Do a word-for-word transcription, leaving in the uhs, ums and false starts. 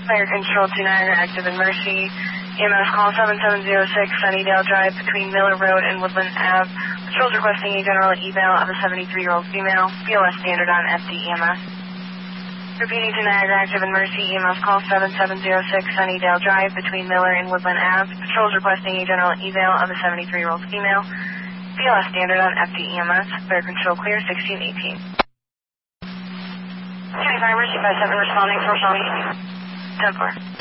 Fire Control to Niagara, active in Mercy. E M S call seven seven zero six, Sunnydale Drive between Miller Road and Woodland Ave. Patrol's requesting a general eval of a seventy-three-year-old female. B O S standard on F D E M S. Repeating to Niagara, active in Mercy. E M S call seven seven zero six, Sunnydale Drive between Miller and Woodland Ave. Patrol's requesting a general eval of a seventy-three-year-old female. B O S standard on F D E M S. Fire Control clear sixteen eighteen. twenty-five Mercy five seven responding for Shawnee. ten four.